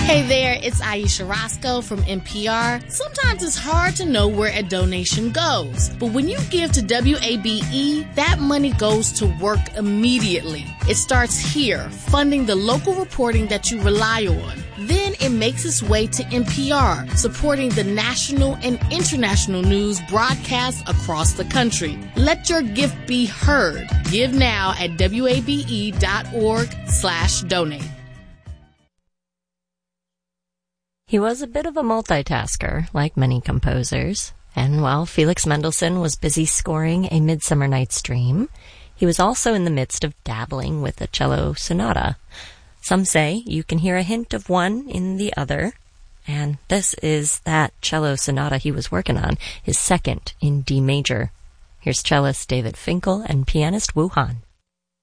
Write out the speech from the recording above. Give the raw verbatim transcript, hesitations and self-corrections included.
Hey there, it's Aisha Roscoe from N P R. Sometimes it's hard to know where a donation goes, but when you give to W A B E, that money goes to work immediately. It starts here, funding the local reporting that you rely on. Then it makes its way to N P R, supporting the national and international news broadcasts across the country. Let your gift be heard. Give now at wabe.org slash donate. He was a bit of a multitasker, like many composers, and while Felix Mendelssohn was busy scoring A Midsummer Night's Dream, he was also in the midst of dabbling with a cello sonata. Some say you can hear a hint of one in the other, and this is that cello sonata he was working on, his second in D major. Here's cellist David Finkel and pianist Wu Han.